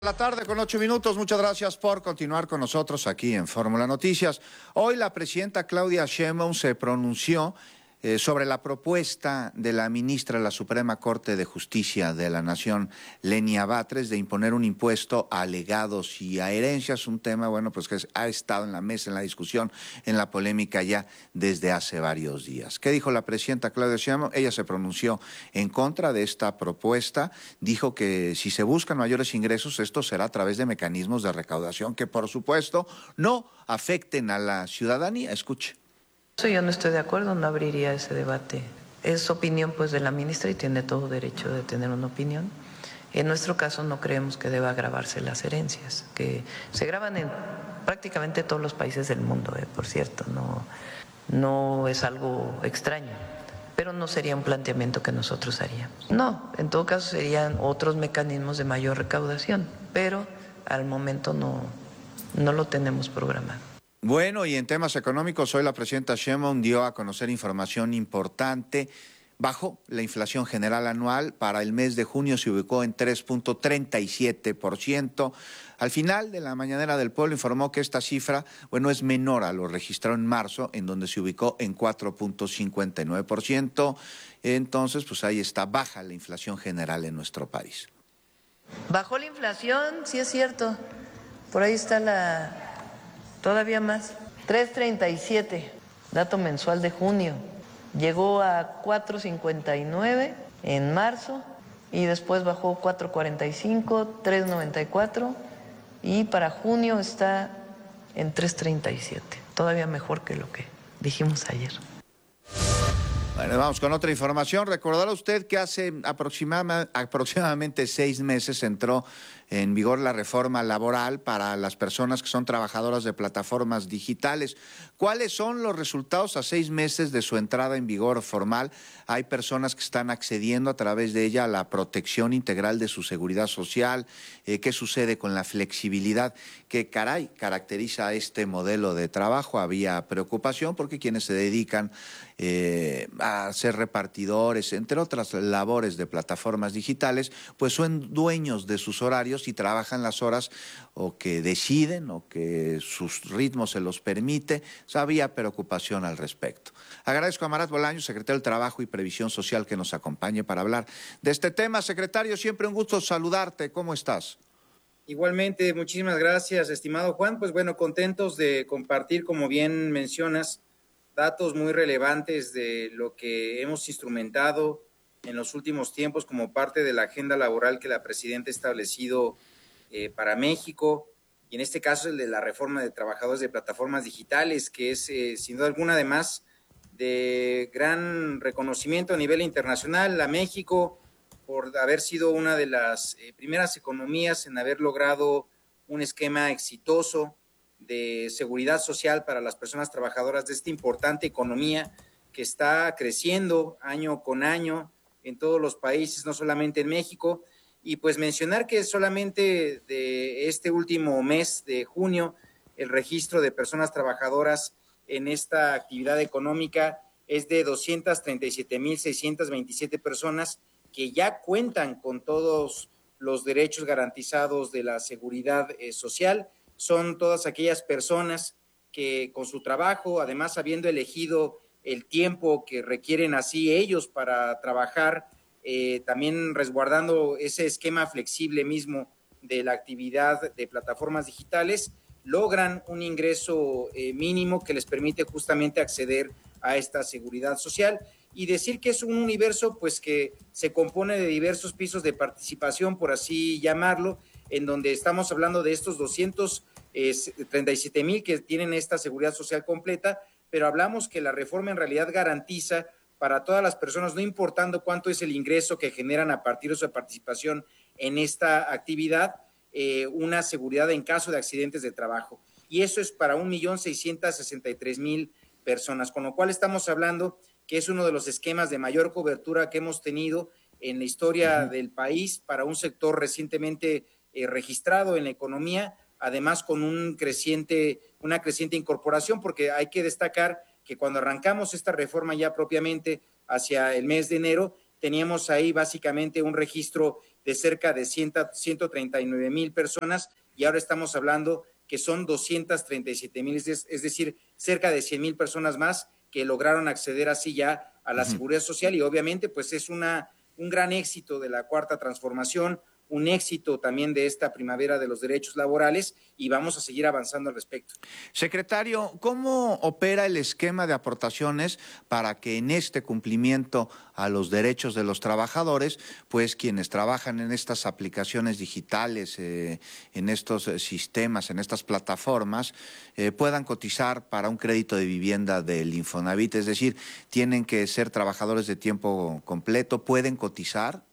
La tarde con 8 minutos. Muchas gracias por continuar con nosotros aquí en Fórmula Noticias. Hoy la presidenta Claudia Sheinbaum se pronunció sobre la propuesta de la ministra de la Suprema Corte de Justicia de la Nación, Lenia Batres, de imponer un impuesto a legados y a herencias, un tema, bueno, pues que ha estado en la mesa, en la discusión, en la polémica ya desde hace varios días. ¿Qué dijo la presidenta Claudia Sheinbaum? Ella se pronunció en contra de esta propuesta, dijo que si se buscan mayores ingresos, esto será a través de mecanismos de recaudación que, por supuesto, no afecten a la ciudadanía. Escuche. Yo no estoy de acuerdo, no abriría ese debate. Es opinión pues de la ministra y tiene todo derecho de tener una opinión. En nuestro caso no creemos que deba gravarse las herencias, que se graban en prácticamente todos los países del mundo, por cierto, no es algo extraño, pero no sería un planteamiento que nosotros haríamos. No, en todo caso serían otros mecanismos de mayor recaudación, pero al momento no lo tenemos programado. Bueno, y en temas económicos, hoy la presidenta Sheinbaum dio a conocer información importante. Bajó la inflación general anual, para el mes de junio se ubicó en 3.37%. Al final de la mañanera del pueblo informó que esta cifra, bueno, es menor a lo registrado en marzo, en donde se ubicó en 4.59%. Entonces, pues ahí está, baja la inflación general en nuestro país. Bajó la inflación, sí es cierto. Por ahí está todavía más, 3.37, dato mensual de junio. Llegó a 4.59 en marzo y después bajó 4.45, 3.94 y para junio está en 3.37, todavía mejor que lo que dijimos ayer. Bueno, vamos con otra información. Recordará usted que hace aproximadamente 6 meses entró en vigor la reforma laboral para las personas que son trabajadoras de plataformas digitales. ¿Cuáles son los resultados a 6 meses de su entrada en vigor formal? Hay personas que están accediendo a través de ella a la protección integral de su seguridad social. ¿Qué sucede con la flexibilidad que, caracteriza a este modelo de trabajo? Había preocupación porque quienes se dedican a ser repartidores, entre otras labores de plataformas digitales, pues son dueños de sus horarios y trabajan las horas o que deciden o que sus ritmos se los permite. O sea, había preocupación al respecto. Agradezco a Marat Bolaños, secretario del Trabajo y Previsión Social, que nos acompañe para hablar de este tema. Secretario, siempre un gusto saludarte. ¿Cómo estás? Igualmente, muchísimas gracias, estimado Juan. Pues bueno, contentos de compartir, como bien mencionas, datos muy relevantes de lo que hemos instrumentado en los últimos tiempos como parte de la agenda laboral que la presidenta ha establecido para México, y en este caso el de la reforma de trabajadores de plataformas digitales, que es sin duda alguna además de gran reconocimiento a nivel internacional a México por haber sido una de las primeras economías en haber logrado un esquema exitoso de seguridad social para las personas trabajadoras de esta importante economía que está creciendo año con año en todos los países, no solamente en México. Y pues mencionar que solamente de este último mes de junio, el registro de personas trabajadoras en esta actividad económica es de 237,627 personas que ya cuentan con todos los derechos garantizados de la seguridad social. Son todas aquellas personas que con su trabajo, además habiendo elegido el tiempo que requieren así ellos para trabajar, también resguardando ese esquema flexible mismo de la actividad de plataformas digitales, logran un ingreso mínimo que les permite justamente acceder a esta seguridad social. Y decir que es un universo pues que se compone de diversos pisos de participación, por así llamarlo, en donde estamos hablando de estos 237,000 que tienen esta seguridad social completa, pero hablamos que la reforma en realidad garantiza para todas las personas, no importando cuánto es el ingreso que generan a partir de su participación en esta actividad, una seguridad en caso de accidentes de trabajo. Y eso es para 1,663,000 personas, con lo cual estamos hablando que es uno de los esquemas de mayor cobertura que hemos tenido en la historia del país para un sector recientemente registrado en la economía, además con una creciente incorporación, porque hay que destacar que cuando arrancamos esta reforma ya propiamente hacia el mes de enero, teníamos ahí básicamente un registro de cerca de 139,000 personas y ahora estamos hablando que son 237,000, es decir, cerca de 100,000 personas más que lograron acceder así ya a la seguridad social y obviamente pues es un gran éxito de la Cuarta Transformación, un éxito también de esta primavera de los derechos laborales y vamos a seguir avanzando al respecto. Secretario, ¿cómo opera el esquema de aportaciones para que en este cumplimiento a los derechos de los trabajadores, pues quienes trabajan en estas aplicaciones digitales, en estos sistemas, en estas plataformas, puedan cotizar para un crédito de vivienda del Infonavit? Es decir, ¿tienen que ser trabajadores de tiempo completo? ¿Pueden cotizar?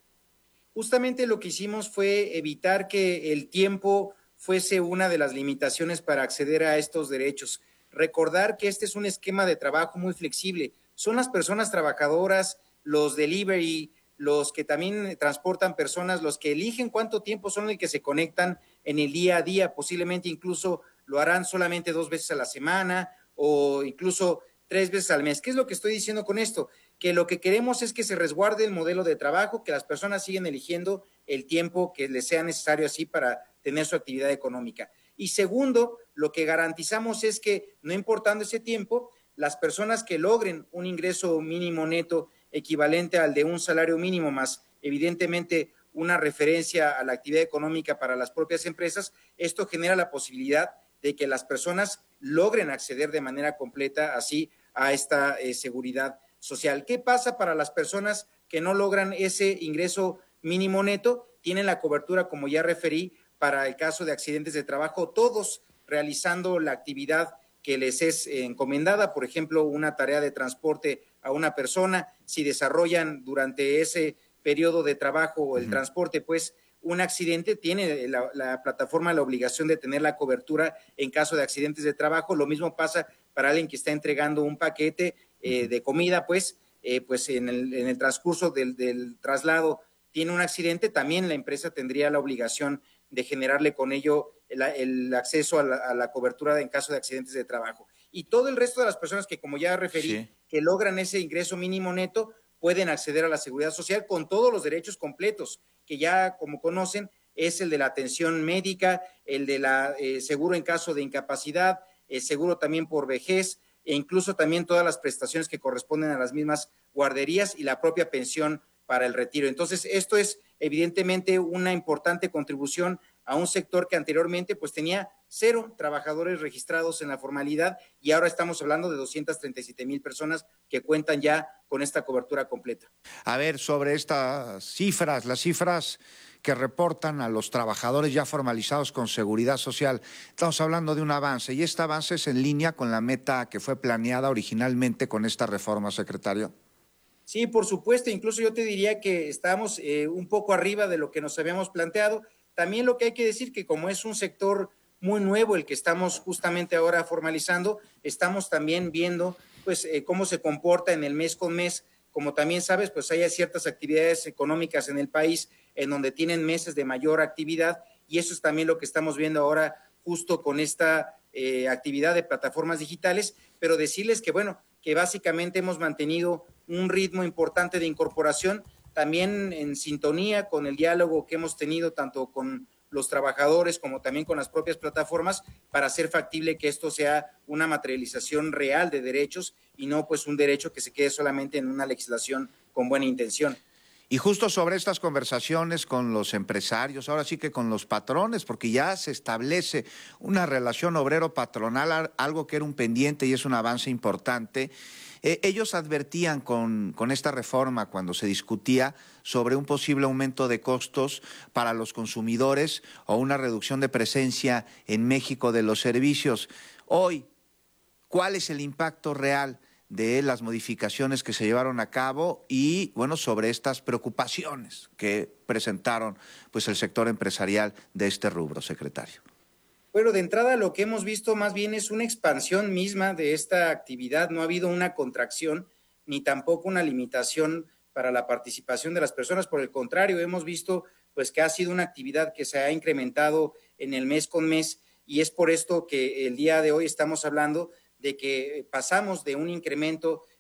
Justamente lo que hicimos fue evitar que el tiempo fuese una de las limitaciones para acceder a estos derechos. Recordar que este es un esquema de trabajo muy flexible. Son las personas trabajadoras, los delivery, los que también transportan personas, los que eligen cuánto tiempo son el que se conectan en el día a día. Posiblemente incluso lo harán solamente 2 veces a la semana o incluso 3 veces al mes. ¿Qué es lo que estoy diciendo con esto? Que lo que queremos es que se resguarde el modelo de trabajo, que las personas siguen eligiendo el tiempo que les sea necesario así para tener su actividad económica. Y segundo, lo que garantizamos es que, no importando ese tiempo, las personas que logren un ingreso mínimo neto equivalente al de un salario mínimo más, evidentemente, una referencia a la actividad económica para las propias empresas, esto genera la posibilidad de que las personas logren acceder de manera completa así a esta seguridad social. ¿Qué pasa para las personas que no logran ese ingreso mínimo neto? Tienen la cobertura, como ya referí, para el caso de accidentes de trabajo, todos realizando la actividad que les es encomendada, por ejemplo, una tarea de transporte a una persona, si desarrollan durante ese periodo de trabajo o el transporte, pues un accidente, tiene la plataforma la obligación de tener la cobertura en caso de accidentes de trabajo. Lo mismo pasa para alguien que está entregando un paquete de comida, pues en el transcurso del traslado tiene un accidente, también la empresa tendría la obligación de generarle con ello el acceso a la cobertura en caso de accidentes de trabajo. Y todo el resto de las personas que, como ya referí, que logran ese ingreso mínimo neto, pueden acceder a la seguridad social con todos los derechos completos, que ya, como conocen, es el de la atención médica, el de la seguro en caso de incapacidad, seguro también por vejez, e incluso también todas las prestaciones que corresponden a las mismas guarderías y la propia pensión para el retiro. Entonces, esto es evidentemente una importante contribución a un sector que anteriormente pues tenía 0 trabajadores registrados en la formalidad y ahora estamos hablando de 237,000 personas que cuentan ya con esta cobertura completa. A ver, sobre estas cifras, las cifras que reportan a los trabajadores ya formalizados con seguridad social, estamos hablando de un avance y este avance es en línea con la meta que fue planeada originalmente con esta reforma, secretario. Sí, por supuesto, incluso yo te diría que estamos un poco arriba de lo que nos habíamos planteado. También lo que hay que decir que como es un sector muy nuevo el que estamos justamente ahora formalizando, estamos también viendo pues cómo se comporta en el mes con mes. Como también sabes, pues hay ciertas actividades económicas en el país en donde tienen meses de mayor actividad y eso es también lo que estamos viendo ahora justo con esta actividad de plataformas digitales, pero decirles que bueno, que básicamente hemos mantenido un ritmo importante de incorporación, también en sintonía con el diálogo que hemos tenido tanto con los trabajadores como también con las propias plataformas para hacer factible que esto sea una materialización real de derechos y no pues un derecho que se quede solamente en una legislación con buena intención. Y justo sobre estas conversaciones con los empresarios, ahora sí que con los patrones, porque ya se establece una relación obrero-patronal, algo que era un pendiente y es un avance importante. Ellos advertían con esta reforma cuando se discutía sobre un posible aumento de costos para los consumidores o una reducción de presencia en México de los servicios. Hoy, ¿cuál es el impacto real de las modificaciones que se llevaron a cabo y, bueno, sobre estas preocupaciones que presentaron pues el sector empresarial de este rubro, secretario? Bueno, de entrada lo que hemos visto más bien es una expansión misma de esta actividad, no ha habido una contracción ni tampoco una limitación para la participación de las personas, por el contrario, hemos visto pues que ha sido una actividad que se ha incrementado en el mes con mes y es por esto que el día de hoy estamos hablando de que pasamos de un incremento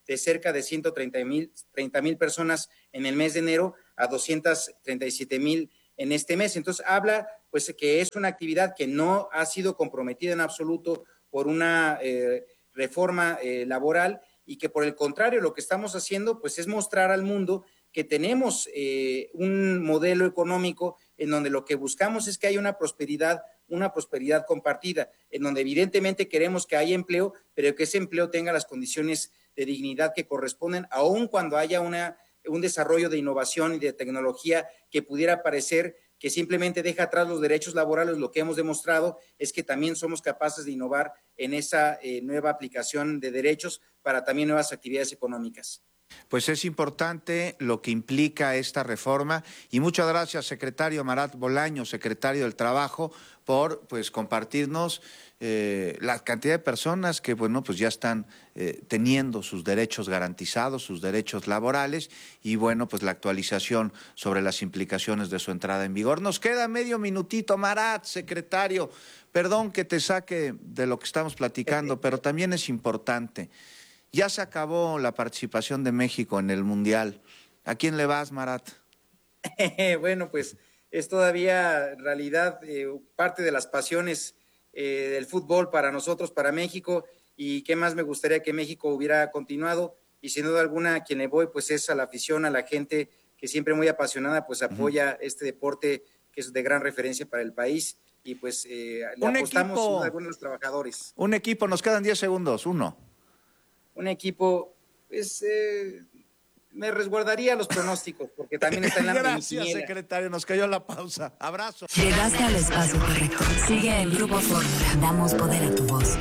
de cerca de 130,000 personas en el mes de enero a 237,000 en este mes. Entonces habla pues que es una actividad que no ha sido comprometida en absoluto por una reforma laboral, y que por el contrario lo que estamos haciendo pues es mostrar al mundo que tenemos un modelo económico en donde lo que buscamos es que haya una prosperidad compartida, en donde evidentemente queremos que haya empleo, pero que ese empleo tenga las condiciones de dignidad que corresponden, aun cuando haya un desarrollo de innovación y de tecnología que pudiera parecer que simplemente deja atrás los derechos laborales. Lo que hemos demostrado es que también somos capaces de innovar en esa nueva aplicación de derechos para también nuevas actividades económicas. Pues es importante lo que implica esta reforma, y muchas gracias, secretario Marat Bolaños, secretario del Trabajo, por pues compartirnos la cantidad de personas que bueno pues ya están teniendo sus derechos garantizados, sus derechos laborales, y bueno pues la actualización sobre las implicaciones de su entrada en vigor. Nos queda medio minutito, Marat, secretario, perdón que te saque de lo que estamos platicando, pero también es importante. Ya se acabó la participación de México en el Mundial. ¿A quién le vas, Marat? Bueno, pues es todavía en realidad parte de las pasiones del fútbol para nosotros, para México, y qué más me gustaría que México hubiera continuado, y sin duda alguna a quien le voy pues es a la afición, a la gente que siempre muy apasionada pues apoya este deporte que es de gran referencia para el país, y pues le apostamos sin duda alguna a los trabajadores. Un equipo, nos quedan 10 segundos, Un equipo, pues me resguardaría los pronósticos, porque también está en la Gracias, secretario, nos cayó la pausa. Abrazo. Llegaste al espacio correcto. Sigue el Grupo Fórmula. Damos poder a tu voz.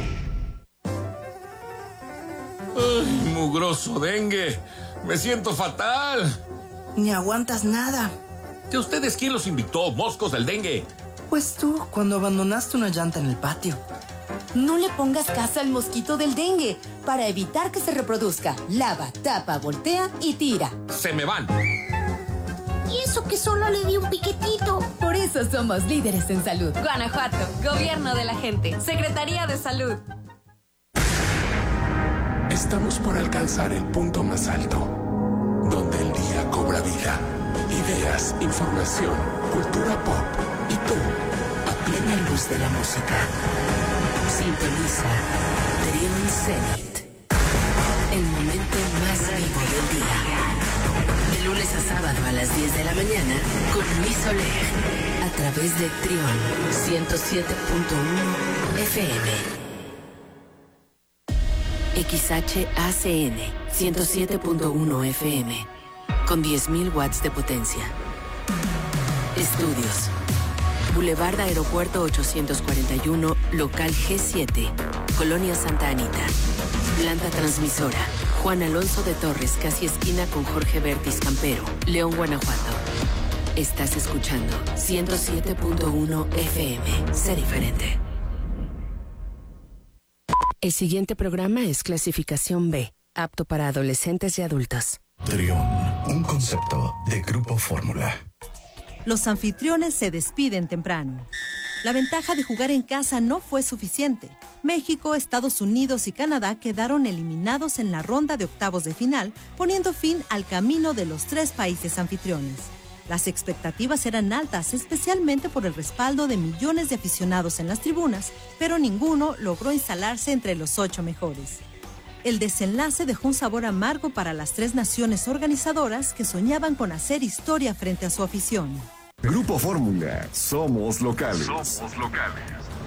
Ay, mugroso dengue. Me siento fatal. Ni aguantas nada. ¿De ustedes quién los invitó, moscos del dengue? Pues tú, cuando abandonaste una llanta en el patio. No le pongas caza al mosquito del dengue. Para evitar que se reproduzca, lava, tapa, voltea y tira. Se me van. Y eso que solo le di un piquetito. Por eso somos líderes en salud. Guanajuato, Gobierno de la Gente, Secretaría de Salud. Estamos por alcanzar el punto más alto, donde el día cobra vida. Ideas, información, cultura pop y tú, a plena luz de la música. Sintoniza Trion Zenit, el momento más vivo del día. De lunes a sábado a las 10 de la mañana con Luis Oleg, a través de Trion 107.1 FM. XHACN 107.1 FM, con 10.000 watts de potencia. Estudios: Boulevard Aeropuerto 841, local G7, Colonia Santa Anita. Planta transmisora: Juan Alonso de Torres, casi esquina con Jorge Bertis Campero, León, Guanajuato. Estás escuchando 107.1 FM. Sé diferente. El siguiente programa es clasificación B, apto para adolescentes y adultos. Trión, un concepto de Grupo Fórmula. Los anfitriones se despiden temprano. La ventaja de jugar en casa no fue suficiente. México, Estados Unidos y Canadá quedaron eliminados en la ronda de octavos de final, poniendo fin al camino de los 3 países anfitriones. Las expectativas eran altas, especialmente por el respaldo de millones de aficionados en las tribunas, pero ninguno logró instalarse entre los 8 mejores. El desenlace dejó un sabor amargo para las 3 naciones organizadoras que soñaban con hacer historia frente a su afición. Grupo Fórmula, somos locales. Somos locales.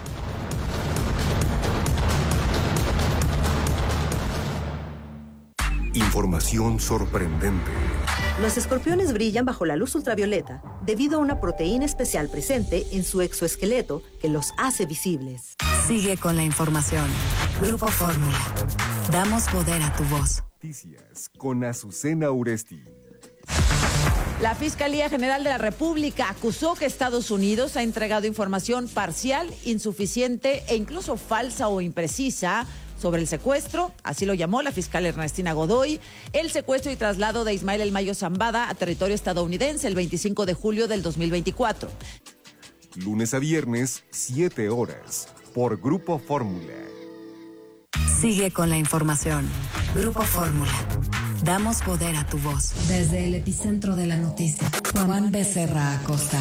Información sorprendente. Los escorpiones brillan bajo la luz ultravioleta debido a una proteína especial presente en su exoesqueleto que los hace visibles. Sigue con la información. Grupo Fórmula. Damos poder a tu voz. Noticias con Azucena Uresti. La Fiscalía General de la República acusó que Estados Unidos ha entregado información parcial, insuficiente e incluso falsa o imprecisa sobre el secuestro, así lo llamó la fiscal Ernestina Godoy, el secuestro y traslado de Ismael El Mayo Zambada a territorio estadounidense el 25 de julio del 2024. Lunes a viernes, 7 horas, por Grupo Fórmula. Sigue con la información. Grupo Fórmula. Damos poder a tu voz. Desde el epicentro de la noticia, Juan Becerra Acosta.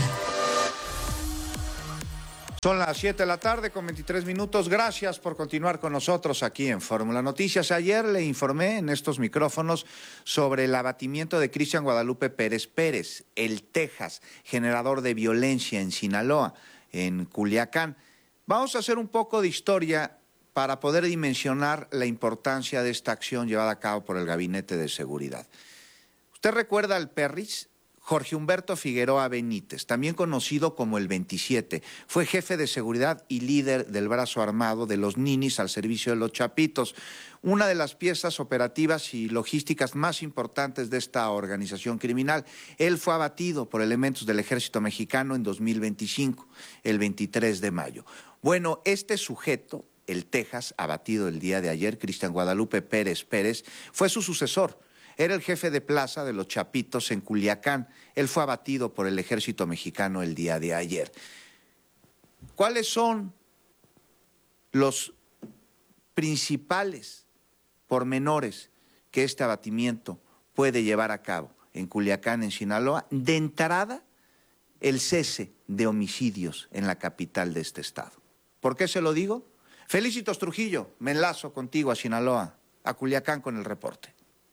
Son las 7 de la tarde con 23 minutos. Gracias por continuar con nosotros aquí en Fórmula Noticias. Ayer le informé en estos micrófonos sobre el abatimiento de Cristian Guadalupe Pérez Pérez, el Texas, generador de violencia en Sinaloa, en Culiacán. Vamos a hacer un poco de historia para poder dimensionar la importancia de esta acción llevada a cabo por el Gabinete de Seguridad. ¿Usted recuerda al Perris? Jorge Humberto Figueroa Benítez, también conocido como el 27, fue jefe de seguridad y líder del brazo armado de los Ninis al servicio de los Chapitos, una de las piezas operativas y logísticas más importantes de esta organización criminal. Él fue abatido por elementos del ejército mexicano en 2025, el 23 de mayo. Bueno, este sujeto, el Texas, abatido el día de ayer, Cristian Guadalupe Pérez Pérez, fue su sucesor. Era el jefe de plaza de los Chapitos en Culiacán. Él fue abatido por el ejército mexicano el día de ayer. ¿Cuáles son los principales pormenores que este abatimiento puede llevar a cabo en Culiacán, en Sinaloa? De entrada, el cese de homicidios en la capital de este estado. ¿Por qué se lo digo? Felicitos Trujillo, me enlazo contigo a Sinaloa, a Culiacán con el reporte.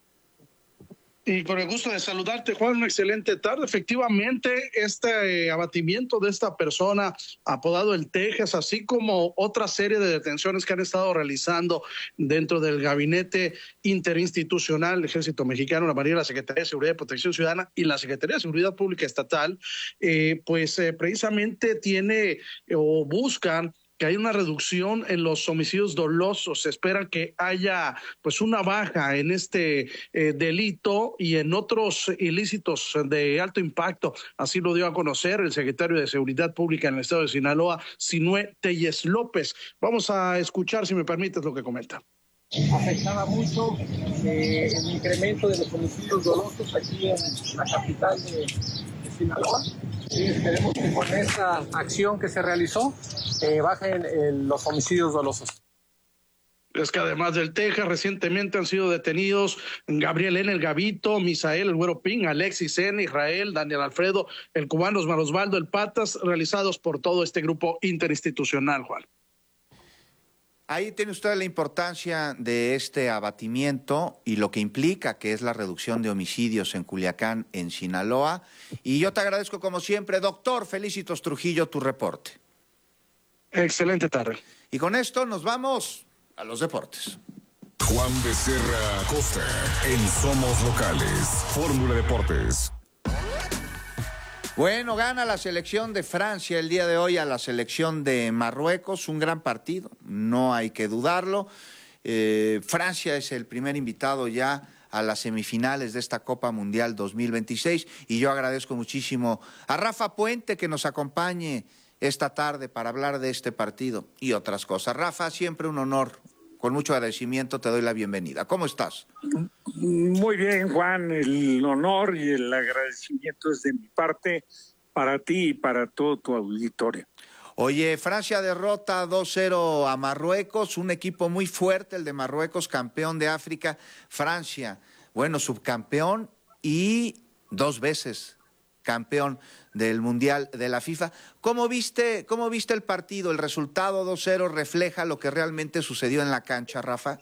Y con el gusto de saludarte, Juan, una excelente tarde. Efectivamente, este abatimiento de esta persona apodado el Texas, así como otra serie de detenciones que han estado realizando dentro del gabinete interinstitucional del Ejército Mexicano, la Marina, la Secretaría de Seguridad y Protección Ciudadana y la Secretaría de Seguridad Pública Estatal, precisamente tiene o buscan que hay una reducción en los homicidios dolosos. Se espera que haya pues una baja en este delito y en otros ilícitos de alto impacto. Así lo dio a conocer el secretario de Seguridad Pública en el estado de Sinaloa, Sinué Telles López. Vamos a escuchar, si me permites, lo que comenta. Afectaba mucho el incremento de los homicidios dolosos aquí en la capital de Sinaloa. Y esperemos que con esta acción que se realizó bajen los homicidios dolosos. Es que además del Texas, recientemente han sido detenidos Gabriel N. el Gavito, Misael el Güero Ping, Alexis N., Israel, Daniel Alfredo, el cubano Osmar Osvaldo, el Patas, realizados por todo este grupo interinstitucional, Juan. Ahí tiene usted la importancia de este abatimiento y lo que implica, que es la reducción de homicidios en Culiacán, en Sinaloa. Y yo te agradezco como siempre, doctor Felicitos Trujillo, tu reporte. Excelente tarde. Y con esto nos vamos a los deportes. Juan Becerra Acosta, en Somos Locales, Fórmula Deportes. Bueno, gana la selección de Francia el día de hoy a la selección de Marruecos, un gran partido, no hay que dudarlo. Francia es el primer invitado ya a las semifinales de esta Copa Mundial 2026 y yo agradezco muchísimo a Rafa Puente que nos acompañe esta tarde para hablar de este partido y otras cosas. Rafa, siempre un honor. Con mucho agradecimiento te doy la bienvenida. ¿Cómo estás? Muy bien, Juan. El honor y el agradecimiento es de mi parte para ti y para todo tu auditorio. Oye, Francia derrota 2-0 a Marruecos, un equipo muy fuerte, el de Marruecos, campeón de África. Francia, bueno, subcampeón y 2 veces campeón del Mundial de la FIFA. ¿Cómo viste el partido? ¿El resultado 2-0 refleja lo que realmente sucedió en la cancha, Rafa?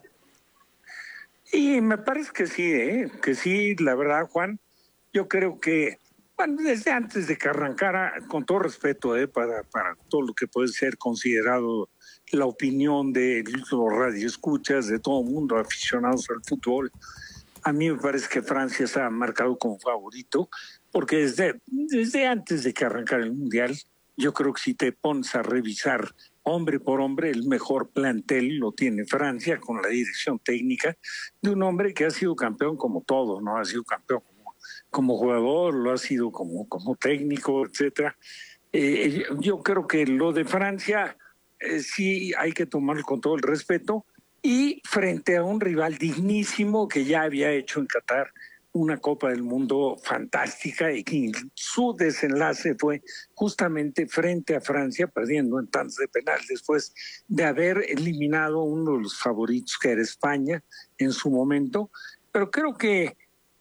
Y me parece que sí, la verdad, Juan. Yo creo que, bueno, desde antes de que arrancara, con todo respeto para todo lo que puede ser considerado la opinión de los radioescuchas, de todo el mundo aficionados al fútbol, a mí me parece que Francia se ha marcado como favorito, porque desde antes de que arrancara el Mundial, yo creo que si te pones a revisar hombre por hombre, el mejor plantel lo tiene Francia con la dirección técnica de un hombre que ha sido campeón como todo, ¿no? Ha sido campeón como jugador, lo ha sido como técnico, etcétera. Yo creo que lo de Francia sí hay que tomarlo con todo el respeto y frente a un rival dignísimo que ya había hecho en Qatar una Copa del Mundo fantástica y que su desenlace fue justamente frente a Francia, perdiendo en tantos de penal después de haber eliminado uno de los favoritos que era España en su momento. Pero creo que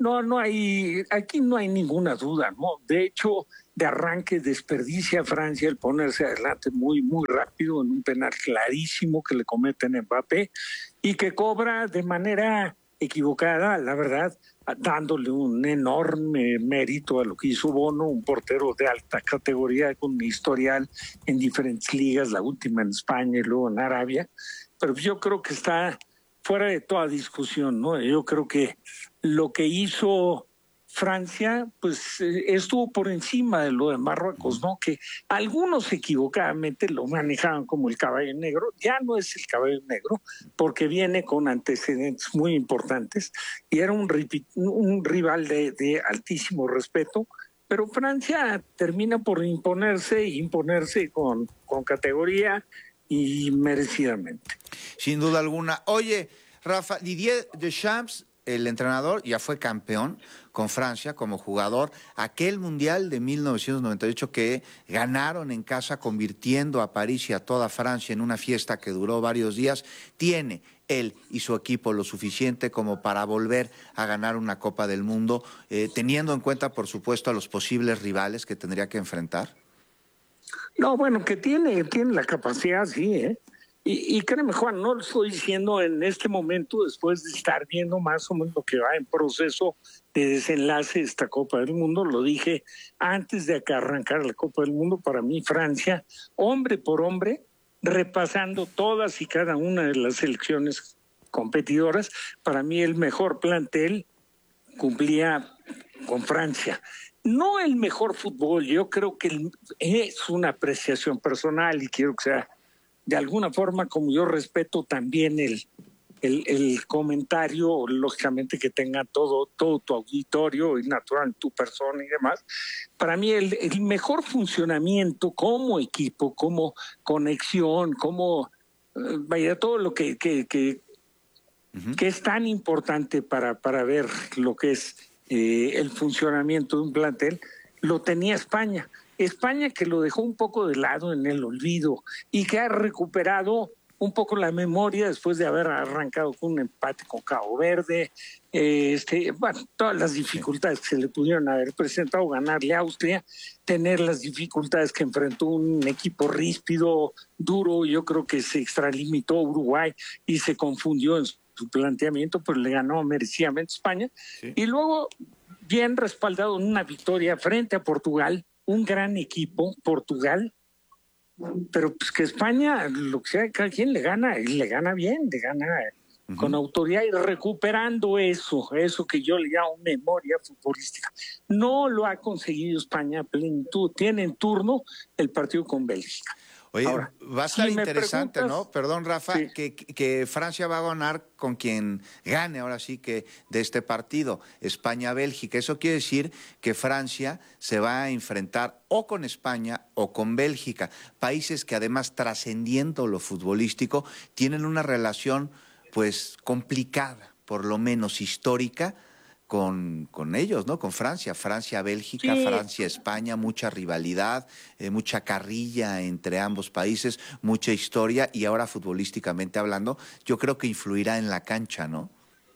aquí no hay ninguna duda, ¿no? De hecho, de arranque desperdicia a Francia el ponerse adelante muy, muy rápido en un penal clarísimo que le cometen a Mbappé y que cobra de manera equivocada, la verdad, dándole un enorme mérito a lo que hizo Bono, un portero de alta categoría con un historial en diferentes ligas, la última en España y luego en Arabia. Pero yo creo que está fuera de toda discusión, ¿no? Yo creo que lo que hizo Francia, pues estuvo por encima de lo de Marruecos, ¿no? Que algunos equivocadamente lo manejaban como el caballo negro. Ya no es el caballo negro, porque viene con antecedentes muy importantes y era un rival de altísimo respeto. Pero Francia termina por imponerse con categoría y merecidamente. Sin duda alguna. Oye, Rafa, Didier Deschamps, el entrenador, ya fue campeón con Francia como jugador. Aquel Mundial de 1998 que ganaron en casa, convirtiendo a París y a toda Francia en una fiesta que duró varios días, tiene él y su equipo lo suficiente como para volver a ganar una Copa del Mundo, teniendo en cuenta, por supuesto, a los posibles rivales que tendría que enfrentar. No, bueno, que tiene la capacidad, sí, ¿eh? Y créeme, Juan, no lo estoy diciendo en este momento, después de estar viendo más o menos lo que va en proceso de desenlace esta Copa del Mundo. Lo dije antes de que arrancara la Copa del Mundo. Para mí, Francia, hombre por hombre, repasando todas y cada una de las selecciones competidoras, para mí el mejor plantel cumplía con Francia. No el mejor fútbol, yo creo que es una apreciación personal y quiero que sea de alguna forma, como yo respeto también el comentario, lógicamente que tenga todo tu auditorio y natural tu persona y demás. Para mí el mejor funcionamiento como equipo, como conexión, como vaya todo lo que es tan importante para ver lo que es el funcionamiento de un plantel, lo tenía España. España, que lo dejó un poco de lado en el olvido y que ha recuperado un poco la memoria después de haber arrancado con un empate con Cabo Verde, todas las dificultades que se le pudieron haber presentado, ganarle a Austria, tener las dificultades que enfrentó un equipo ríspido, duro. Yo creo que se extralimitó Uruguay y se confundió en su planteamiento, pero le ganó merecidamente España. Sí. Y luego, bien respaldado en una victoria frente a Portugal, un gran equipo, Portugal, pero pues que España, lo que sea, cada quien le gana, y le gana bien, le gana con autoridad y recuperando eso que yo le llamo memoria futbolística. No lo ha conseguido España a plenitud. Tiene en turno el partido con Bélgica. Oye, ahora, va a estar interesante, ¿no? Perdón, Rafa, sí. que Francia va a ganar con quien gane, ahora sí, que de este partido, España-Bélgica. Eso quiere decir que Francia se va a enfrentar o con España o con Bélgica, países que además, trascendiendo lo futbolístico, tienen una relación pues complicada, por lo menos histórica, con ellos, ¿no? Con Francia, Bélgica, sí. Francia, España, mucha rivalidad, mucha carrilla entre ambos países, mucha historia y ahora futbolísticamente hablando, yo creo que influirá en la cancha, ¿no?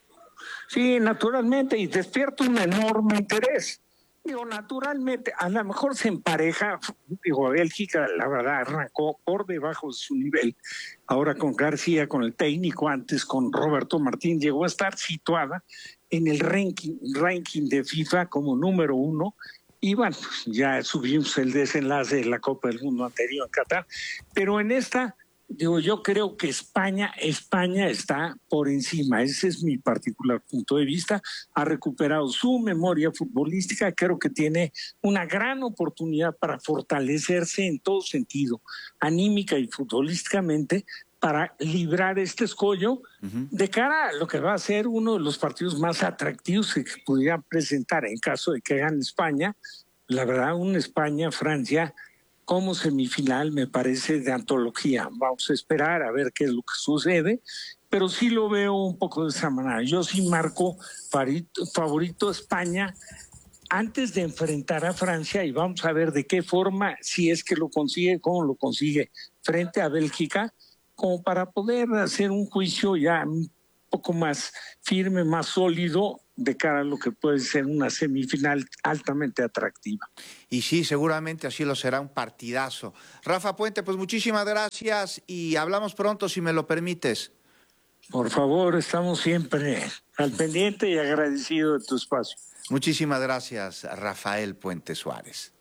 Sí, naturalmente, y despierta un enorme interés. Digo, naturalmente, a lo mejor se empareja, Bélgica, la verdad, arrancó por debajo de su nivel. Ahora con García, con el técnico, antes con Roberto Martín, llegó a estar situada en el ranking de FIFA como número 1, y bueno, ya subimos el desenlace de la Copa del Mundo anterior en Qatar, pero en esta, digo, yo creo que España está por encima, ese es mi particular punto de vista, ha recuperado su memoria futbolística, creo que tiene una gran oportunidad para fortalecerse en todo sentido, anímica y futbolísticamente, para librar este escollo de cara a lo que va a ser uno de los partidos más atractivos que pudieran presentar en caso de que gane España. La verdad, un España-Francia como semifinal me parece de antología. Vamos a esperar a ver qué es lo que sucede pero sí lo veo un poco de esa manera. Yo sí marco favorito a España antes de enfrentar a Francia, y vamos a ver de qué forma, si es que lo consigue, cómo lo consigue frente a Bélgica, como para poder hacer un juicio ya un poco más firme, más sólido, de cara a lo que puede ser una semifinal altamente atractiva. Y sí, seguramente así lo será, un partidazo. Rafa Puente, pues muchísimas gracias y hablamos pronto, si me lo permites. Por favor, estamos siempre al pendiente y agradecido de tu espacio. Muchísimas gracias, Rafael Puente Suárez.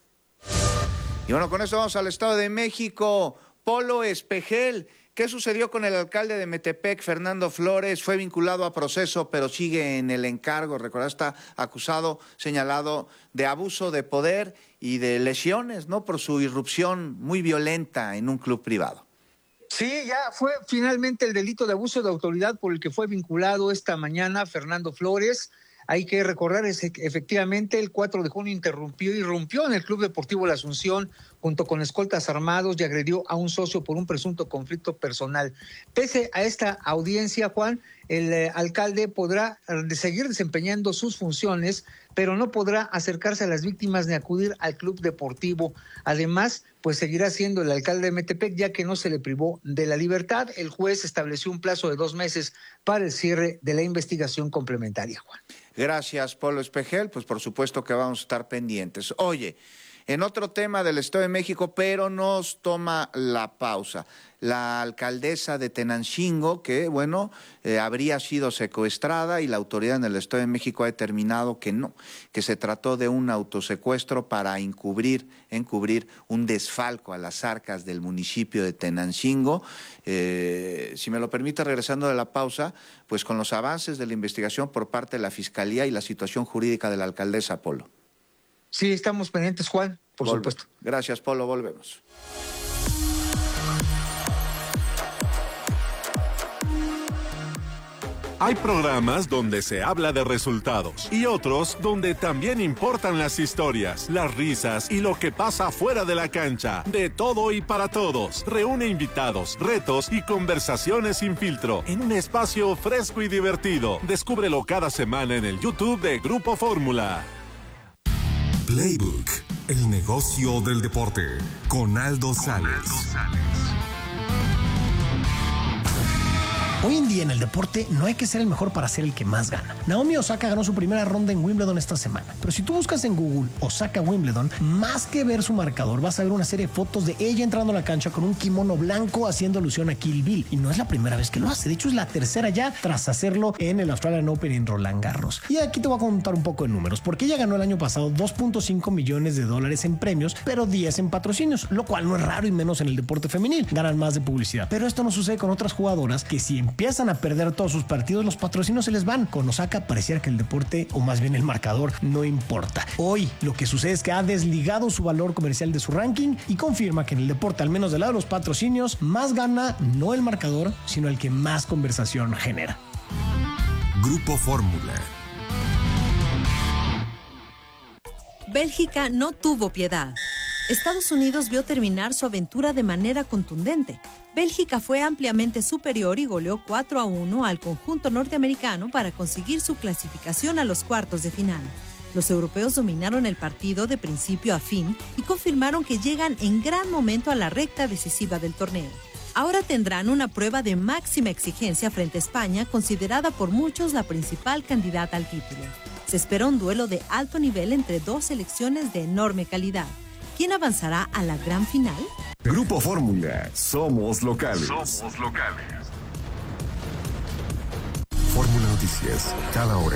Y bueno, con esto vamos al Estado de México. Polo Espejel, ¿qué sucedió con el alcalde de Metepec, Fernando Flores? Fue vinculado a proceso, pero sigue en el encargo. Recordad, está acusado, señalado de abuso de poder y de lesiones, ¿no? Por su irrupción muy violenta en un club privado. Sí, ya fue finalmente el delito de abuso de autoridad por el que fue vinculado esta mañana Fernando Flores. Hay que recordar que efectivamente el 4 de junio irrumpió en el Club Deportivo La Asunción junto con escoltas armados y agredió a un socio por un presunto conflicto personal. Pese a esta audiencia, Juan, el alcalde podrá seguir desempeñando sus funciones, pero no podrá acercarse a las víctimas ni acudir al club deportivo. Además, pues seguirá siendo el alcalde de Metepec, ya que no se le privó de la libertad. El juez estableció un plazo de 2 meses para el cierre de la investigación complementaria, Juan. Gracias, Polo Espejel. Pues por supuesto que vamos a estar pendientes. Oye, en otro tema del Estado de México, pero nos toma la pausa. La alcaldesa de Tenancingo, que bueno, habría sido secuestrada, y la autoridad en el Estado de México ha determinado que no, que se trató de un autosecuestro para encubrir un desfalco a las arcas del municipio de Tenancingo. Si me lo permite, regresando de la pausa, pues con los avances de la investigación por parte de la Fiscalía y la situación jurídica de la alcaldesa, Polo. Sí, estamos pendientes, Juan, por supuesto. Gracias, Polo, volvemos. Hay programas donde se habla de resultados y otros donde también importan las historias, las risas y lo que pasa fuera de la cancha. De todo y para todos. Reúne invitados, retos y conversaciones sin filtro en un espacio fresco y divertido. Descúbrelo cada semana en el YouTube de Grupo Fórmula. Playbook, el negocio del deporte, con Aldo Sales. Hoy en día en el deporte no hay que ser el mejor para ser el que más gana. Naomi Osaka ganó su primera ronda en Wimbledon esta semana. Pero si tú buscas en Google Osaka Wimbledon, más que ver su marcador, vas a ver una serie de fotos de ella entrando a la cancha con un kimono blanco haciendo alusión a Kill Bill. Y no es la primera vez que lo hace. De hecho, es la tercera ya tras hacerlo en el Australian Open en Roland Garros. Y aquí te voy a contar un poco de números, porque ella ganó el año pasado $2.5 millones en premios, pero 10 en patrocinios, lo cual no es raro y menos en el deporte femenil. Ganan más de publicidad. Pero esto no sucede con otras jugadoras que si empiezan a perder todos sus partidos, los patrocinios se les van. Con Osaka pareciera que el deporte, o más bien el marcador, no importa. Hoy lo que sucede es que ha desligado su valor comercial de su ranking y confirma que en el deporte, al menos del lado de los patrocinios, más gana no el marcador, sino el que más conversación genera. Grupo Fórmula. Bélgica no tuvo piedad. Estados Unidos vio terminar su aventura de manera contundente. Bélgica fue ampliamente superior y goleó 4-1 al conjunto norteamericano para conseguir su clasificación a los cuartos de final. Los europeos dominaron el partido de principio a fin y confirmaron que llegan en gran momento a la recta decisiva del torneo. Ahora tendrán una prueba de máxima exigencia frente a España, considerada por muchos la principal candidata al título. Se espera un duelo de alto nivel entre dos selecciones de enorme calidad. ¿Quién avanzará a la gran final? Grupo Fórmula. Somos locales. Somos locales. Fórmula Noticias. Cada hora.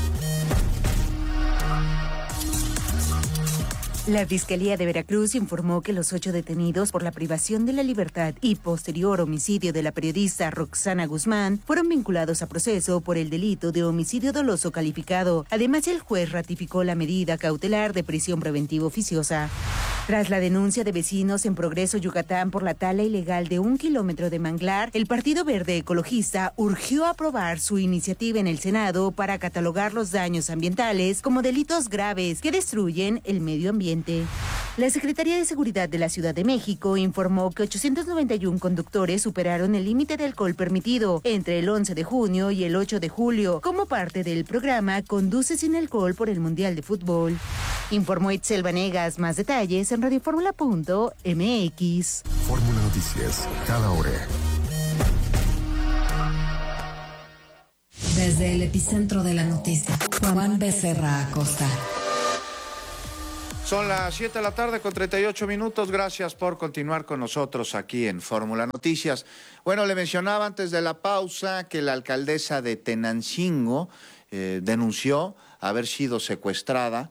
La Fiscalía de Veracruz informó que los 8 detenidos por la privación de la libertad y posterior homicidio de la periodista Roxana Guzmán fueron vinculados a proceso por el delito de homicidio doloso calificado. Además, el juez ratificó la medida cautelar de prisión preventiva oficiosa. Tras la denuncia de vecinos en Progreso, Yucatán, por la tala ilegal de 1 kilómetro de manglar, el Partido Verde Ecologista urgió aprobar su iniciativa en el Senado para catalogar los daños ambientales como delitos graves que destruyen el medio ambiente. La Secretaría de Seguridad de la Ciudad de México informó que 891 conductores superaron el límite de alcohol permitido entre el 11 de junio y el 8 de julio, como parte del programa Conduce sin alcohol por el Mundial de Fútbol. Informó Itzel Vanegas. Más detalles en radioformula.mx. Fórmula Noticias, cada hora. Desde el epicentro de la noticia, Juan Becerra Acosta. Son las 7 de la tarde con 38 minutos. Gracias por continuar con nosotros aquí en Fórmula Noticias. Bueno, le mencionaba antes de la pausa que la alcaldesa de Tenancingo denunció haber sido secuestrada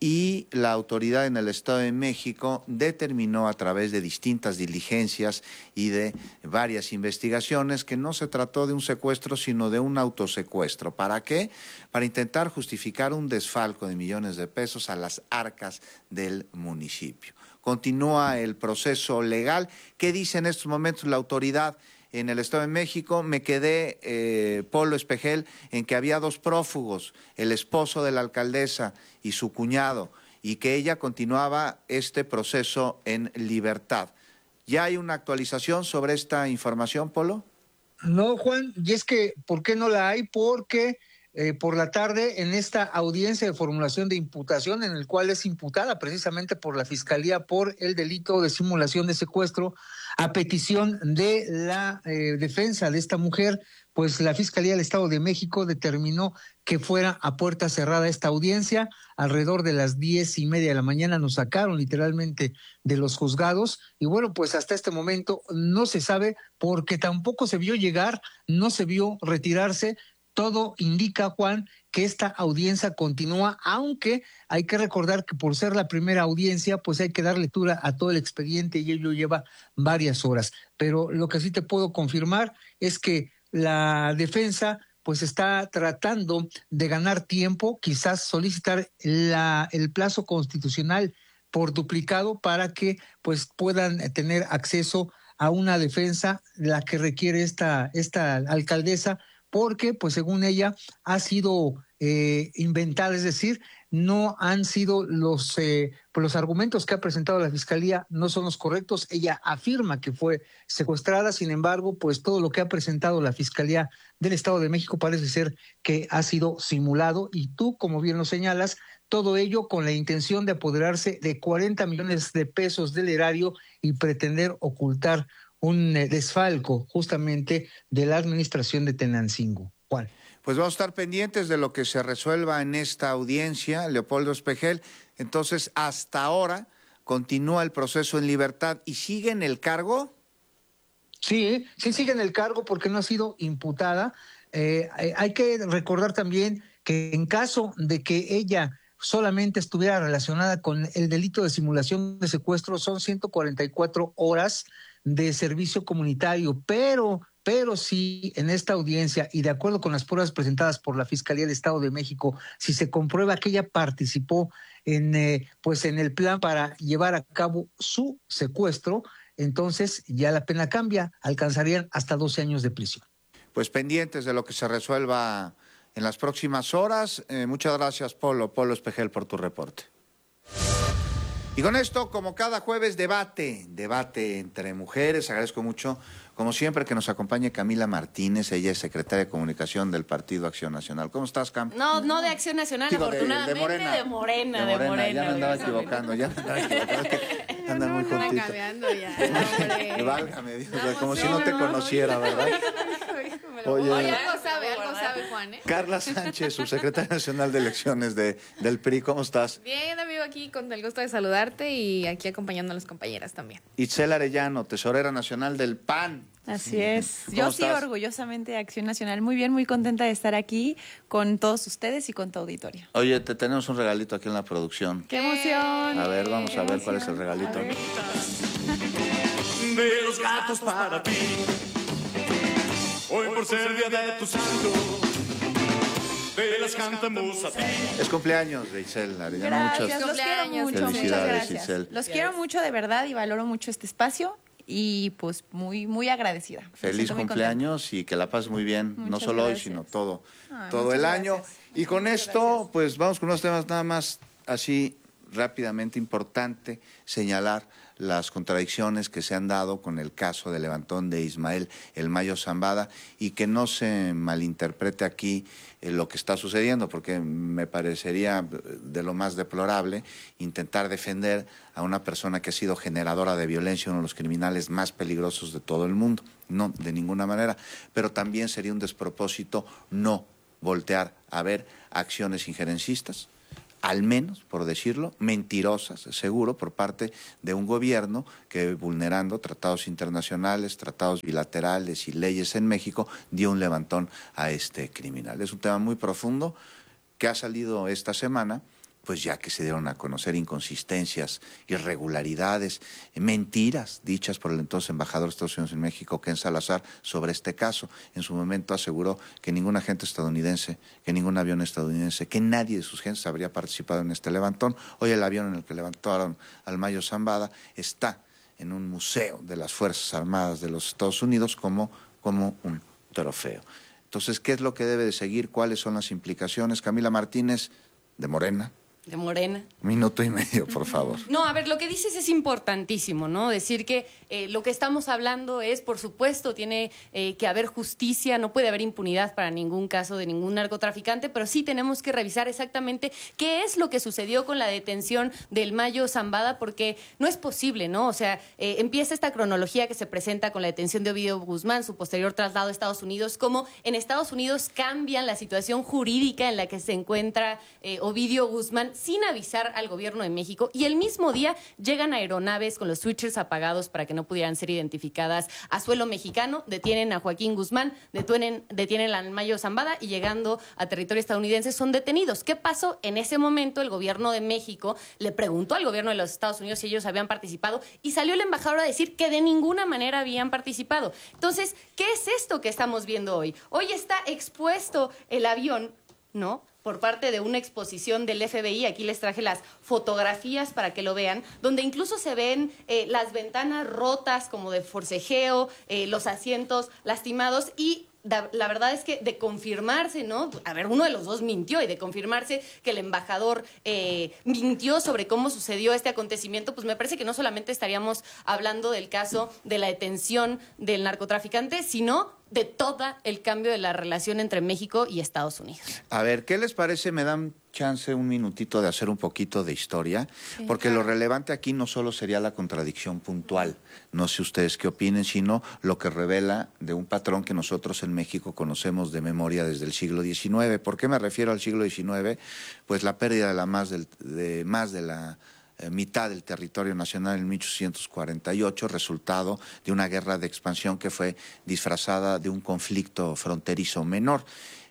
y la autoridad en el Estado de México determinó a través de distintas diligencias y de varias investigaciones que no se trató de un secuestro, sino de un autosecuestro. ¿Para qué? Para intentar justificar un desfalco de millones de pesos a las arcas del municipio. Continúa el proceso legal. ¿Qué dice en estos momentos la autoridad en el Estado de México? Me quedé, Polo Espejel, en que había 2 prófugos, el esposo de la alcaldesa y su cuñado, y que ella continuaba este proceso en libertad. ¿Ya hay una actualización sobre esta información, Polo? No, Juan, y es que, ¿por qué no la hay? Porque por la tarde, en esta audiencia de formulación de imputación, en el cual es imputada precisamente por la Fiscalía por el delito de simulación de secuestro, a petición de la defensa de esta mujer, pues la Fiscalía del Estado de México determinó que fuera a puerta cerrada esta audiencia. Alrededor de las 10:30 de la mañana nos sacaron literalmente de los juzgados y bueno, pues hasta este momento no se sabe porque tampoco se vio llegar, no se vio retirarse. Todo indica, Juan, que esta audiencia continúa, aunque hay que recordar que por ser la primera audiencia, pues hay que dar lectura a todo el expediente y ello lleva varias horas. Pero lo que sí te puedo confirmar es que la defensa pues está tratando de ganar tiempo, quizás solicitar el plazo constitucional por duplicado para que pues puedan tener acceso a una defensa, la que requiere esta alcaldesa, porque pues según ella ha sido inventada, es decir, no han sido los argumentos que ha presentado la Fiscalía no son los correctos. Ella afirma que fue secuestrada, sin embargo, pues todo lo que ha presentado la Fiscalía del Estado de México parece ser que ha sido simulado y tú, como bien lo señalas, todo ello con la intención de apoderarse de 40 millones de pesos del erario y pretender ocultar un desfalco justamente de la administración de Tenancingo. Juan. Pues vamos a estar pendientes de lo que se resuelva en esta audiencia, Leopoldo Espejel. Entonces, hasta ahora continúa el proceso en libertad y sigue en el cargo. Sí sigue en el cargo porque no ha sido imputada. Hay que recordar también que en caso de que ella solamente estuviera relacionada con el delito de simulación de secuestro, son 144 horas de servicio comunitario, pero sí en esta audiencia y de acuerdo con las pruebas presentadas por la Fiscalía del Estado de México, si se comprueba que ella participó en el plan para llevar a cabo su secuestro, entonces ya la pena cambia, alcanzarían hasta 12 años de prisión. Pues pendientes de lo que se resuelva en las próximas horas. Muchas gracias, Polo Espejel, por tu reporte. Y con esto, como cada jueves, debate entre mujeres. Agradezco mucho, como siempre, que nos acompañe Camila Martínez. Ella es secretaria de Comunicación del Partido Acción Nacional. ¿Cómo estás, Cam? No de Acción Nacional, digo, afortunadamente. De Morena. De Morena. Ya me andaba equivocando. Es que andan muy juntitos. Válgame Dios, como si no te conociera, ¿verdad? Oye, algo sabe, Juan, ¿eh? Carla Sánchez, subsecretaria nacional de elecciones del PRI, ¿cómo estás? Bien, amigo, aquí con el gusto de saludarte y aquí acompañando a las compañeras también. Itzel Arellano, tesorera nacional del PAN. Así es. Yo sí, orgullosamente de Acción Nacional. Muy bien, muy contenta de estar aquí con todos ustedes y con tu auditorio. Oye, te tenemos un regalito aquí en la producción. ¡Qué emoción! A ver, vamos a ver cuál es el regalito. De los gatos para ti. Hoy por ser día de tu santo, te las cantamos a ti. Es cumpleaños de Itzel Arellano. Gracias, los quiero mucho. Felicidades, Itzel. Los quiero mucho de verdad y valoro mucho este espacio y pues muy, muy agradecida. Feliz cumpleaños y que la pases muy bien, no solo hoy, sino todo el año. Y con esto, pues vamos con unos temas nada más así rápidamente importante señalar las contradicciones que se han dado con el caso del levantón de Ismael El Mayo Zambada y que no se malinterprete aquí lo que está sucediendo, porque me parecería de lo más deplorable intentar defender a una persona que ha sido generadora de violencia, uno de los criminales más peligrosos de todo el mundo. No, de ninguna manera. Pero también sería un despropósito no voltear a ver acciones injerencistas, al menos, por decirlo, mentirosas, seguro, por parte de un gobierno que, vulnerando tratados internacionales, tratados bilaterales y leyes en México, dio un levantón a este criminal. Es un tema muy profundo que ha salido esta semana, pues ya que se dieron a conocer inconsistencias, irregularidades, mentiras dichas por el entonces embajador de Estados Unidos en México, Ken Salazar, sobre este caso. En su momento aseguró que ningún agente estadounidense, que ningún avión estadounidense, que nadie de sus gentes habría participado en este levantón. Hoy el avión en el que levantaron al Mayo Zambada está en un museo de las Fuerzas Armadas de los Estados Unidos como un trofeo. Entonces, ¿qué es lo que debe de seguir? ¿Cuáles son las implicaciones? Camila Martínez, de Morena. De Morena. Minuto y medio, por favor. No, a ver, lo que dices es importantísimo, ¿no? Decir que lo que estamos hablando es, por supuesto, tiene que haber justicia, no puede haber impunidad para ningún caso de ningún narcotraficante, pero sí tenemos que revisar exactamente qué es lo que sucedió con la detención del Mayo Zambada, porque no es posible, ¿no? O sea, empieza esta cronología que se presenta con la detención de Ovidio Guzmán, su posterior traslado a Estados Unidos, cómo en Estados Unidos cambian la situación jurídica en la que se encuentra Ovidio Guzmán, sin avisar al gobierno de México, y el mismo día llegan aeronaves con los switchers apagados para que no pudieran ser identificadas a suelo mexicano, detienen a Joaquín Guzmán, detienen al Mayo Zambada y llegando a territorio estadounidense son detenidos. ¿Qué pasó? En ese momento el gobierno de México le preguntó al gobierno de los Estados Unidos si ellos habían participado y salió el embajador a decir que de ninguna manera habían participado. Entonces, ¿qué es esto que estamos viendo hoy? Hoy está expuesto el avión, ¿no?, por parte de una exposición del FBI, aquí les traje las fotografías para que lo vean, donde incluso se ven las ventanas rotas como de forcejeo, los asientos lastimados y la verdad es que de confirmarse, ¿no? A ver, uno de los dos mintió y de confirmarse que el embajador mintió sobre cómo sucedió este acontecimiento, pues me parece que no solamente estaríamos hablando del caso de la detención del narcotraficante, sino de todo el cambio de la relación entre México y Estados Unidos. A ver, ¿qué les parece? ¿Me dan chance un minutito de hacer un poquito de historia? Sí, porque claro. Lo relevante aquí no solo sería la contradicción puntual, no sé ustedes qué opinen, sino lo que revela de un patrón que nosotros en México conocemos de memoria desde el siglo XIX. ¿Por qué me refiero al siglo XIX? Pues la pérdida de más de la mitad del territorio nacional en 1848, resultado de una guerra de expansión que fue disfrazada de un conflicto fronterizo menor.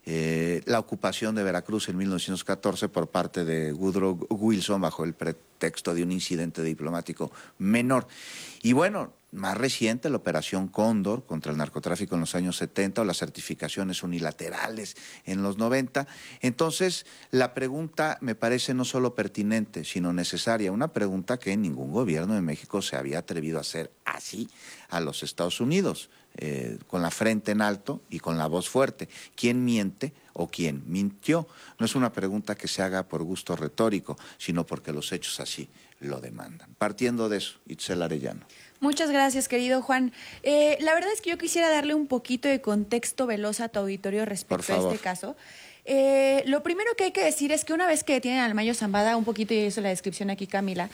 La ocupación de Veracruz en 1914 por parte de Woodrow Wilson bajo el pretexto de un incidente diplomático menor. Y bueno, más reciente, la Operación Cóndor contra el narcotráfico en los años 70 o las certificaciones unilaterales en los 90. Entonces, la pregunta me parece no solo pertinente, sino necesaria. Una pregunta que ningún gobierno de México se había atrevido a hacer así a los Estados Unidos, con la frente en alto y con la voz fuerte. ¿Quién miente o quién mintió? No es una pregunta que se haga por gusto retórico, sino porque los hechos así lo demandan. Partiendo de eso, Itzel Arellano. Muchas gracias, querido Juan. La verdad es que yo quisiera darle un poquito de contexto veloz a tu auditorio respecto a este caso. Lo primero que hay que decir es que una vez que detienen al Mayo Zambada, un poquito, y hizo la descripción aquí Camila,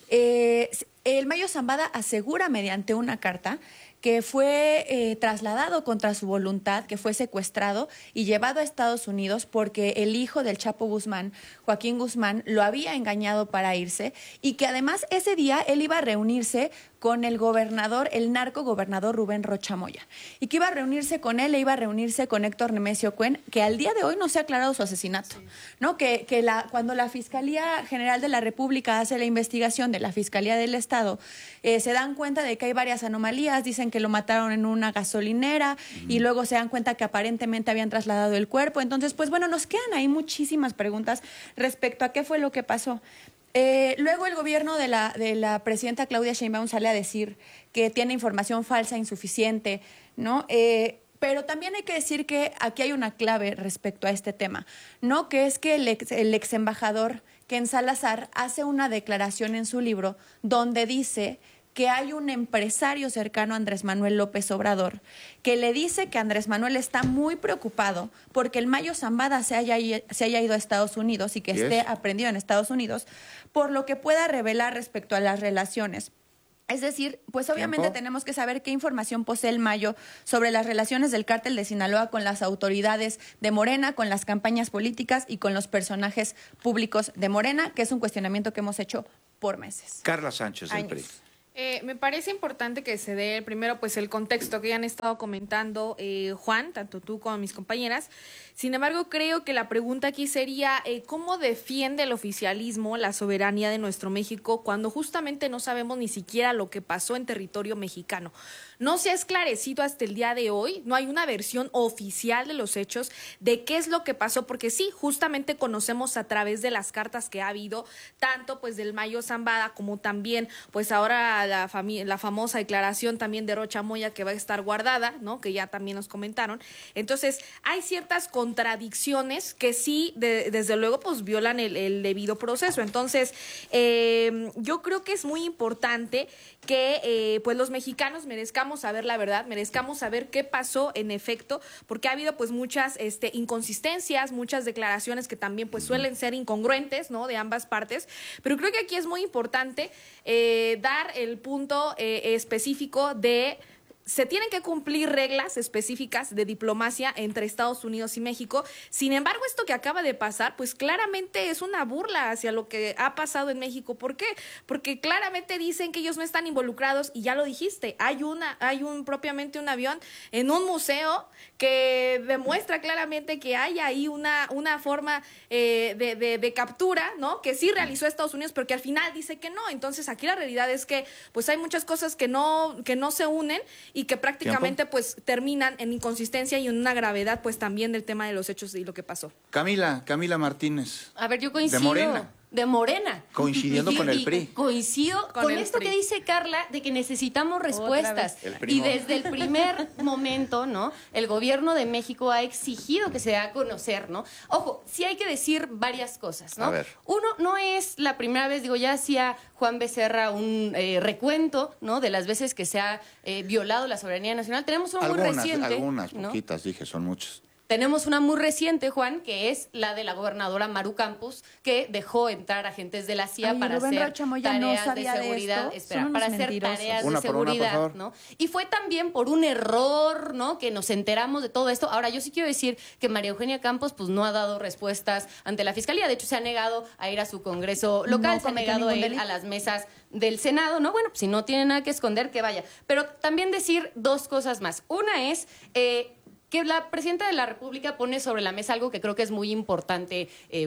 el Mayo Zambada asegura mediante una carta que fue trasladado contra su voluntad, que fue secuestrado y llevado a Estados Unidos porque el hijo del Chapo Guzmán, Joaquín Guzmán, lo había engañado para irse y que además ese día él iba a reunirse con el gobernador, el narcogobernador Rubén Rocha Moya, y que iba a reunirse con él, iba a reunirse con Héctor Nemesio Cuen, que al día de hoy no se ha aclarado su asesinato, ¿no? Cuando la Fiscalía General de la República hace la investigación de la Fiscalía del Estado, se dan cuenta de que hay varias anomalías, dicen que lo mataron en una gasolinera y luego se dan cuenta que aparentemente habían trasladado el cuerpo. Entonces, pues bueno, nos quedan ahí muchísimas preguntas respecto a qué fue lo que pasó. Luego el gobierno de la presidenta Claudia Sheinbaum sale a decir que tiene información falsa, insuficiente, ¿no? Pero también hay que decir que aquí hay una clave respecto a este tema, ¿no? Que es que el ex embajador Ken Salazar hace una declaración en su libro donde dice que hay un empresario cercano a Andrés Manuel López Obrador que le dice que Andrés Manuel está muy preocupado porque el Mayo Zambada se haya ido a Estados Unidos y que esté aprendido en Estados Unidos, por lo que pueda revelar respecto a las relaciones. Es decir, pues obviamente tenemos que saber qué información posee el Mayo sobre las relaciones del cártel de Sinaloa con las autoridades de Morena, con las campañas políticas y con los personajes públicos de Morena, que es un cuestionamiento que hemos hecho por meses. Carla Sánchez, del PRI. Me parece importante que se dé primero pues el contexto que ya han estado comentando Juan, tanto tú como mis compañeras. Sin embargo, creo que la pregunta aquí sería ¿cómo defiende el oficialismo la soberanía de nuestro México cuando justamente no sabemos ni siquiera lo que pasó en territorio mexicano? No se ha esclarecido hasta el día de hoy, no hay una versión oficial de los hechos de qué es lo que pasó, porque sí, justamente conocemos a través de las cartas que ha habido, tanto pues del Mayo Zambada como también pues ahora la famosa declaración también de Rocha Moya que va a estar guardada, ¿no? Que ya también nos comentaron. Entonces, hay ciertas contradicciones que sí, desde luego, pues violan el debido proceso. Entonces, yo creo que es muy importante que pues los mexicanos merezcamos saber la verdad, merezcamos saber qué pasó en efecto, porque ha habido pues muchas inconsistencias, muchas declaraciones que también pues suelen ser incongruentes, ¿no? De ambas partes, pero creo que aquí es muy importante dar el punto específico de se tienen que cumplir reglas específicas de diplomacia entre Estados Unidos y México. Sin embargo, esto que acaba de pasar, pues claramente es una burla hacia lo que ha pasado en México. ¿Por qué? Porque claramente dicen que ellos no están involucrados y ya lo dijiste, hay propiamente un avión en un museo que demuestra claramente que hay ahí una forma de captura, ¿no? Que sí realizó Estados Unidos, pero que al final dice que no. Entonces, aquí la realidad es que pues hay muchas cosas que no se unen y que prácticamente pues terminan en inconsistencia y en una gravedad pues también del tema de los hechos y lo que pasó. Camila Martínez. A ver, yo coincido. De Morena. Coincidiendo con el PRI. Coincido con esto PRI. Que dice Carla, de que necesitamos respuestas. Y desde el primer momento, ¿no? El gobierno de México ha exigido que se dé a conocer, ¿no? Ojo, sí hay que decir varias cosas, ¿no? A ver. Uno, no es la primera vez, ya hacía Juan Becerra un recuento, ¿no? De las veces que se ha violado la soberanía nacional. Tenemos uno muy reciente. Algunas, ¿no? poquitas, dije, son muchas. Tenemos una muy reciente, Juan, que es la de la gobernadora Maru Campos, que dejó entrar agentes de la CIA para hacer tareas de seguridad. Para hacer tareas de seguridad, ¿no? Y fue también por un error, ¿no? Que nos enteramos de todo esto. Ahora, yo sí quiero decir que María Eugenia Campos, pues, no ha dado respuestas ante la Fiscalía. De hecho, se ha negado a ir a su congreso local, se ha negado a ir a las mesas del Senado, ¿no? Bueno, pues, si no tiene nada que esconder, que vaya. Pero también decir dos cosas más. Una es que la presidenta de la República pone sobre la mesa algo que creo que es muy importante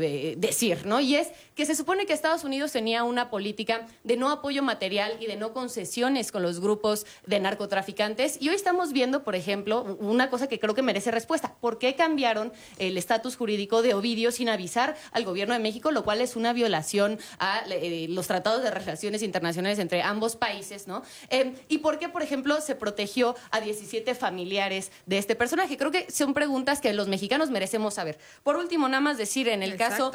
decir, ¿no? Y es que se supone que Estados Unidos tenía una política de no apoyo material y de no concesiones con los grupos de narcotraficantes. Y hoy estamos viendo, por ejemplo, una cosa que creo que merece respuesta. ¿Por qué cambiaron el estatus jurídico de Ovidio sin avisar al gobierno de México, lo cual es una violación a los tratados de relaciones internacionales entre ambos países, ¿no? ¿Y por qué, por ejemplo, se protegió a 17 familiares de este personaje? Creo que son preguntas que los mexicanos merecemos saber. Por último, nada más decir, en el caso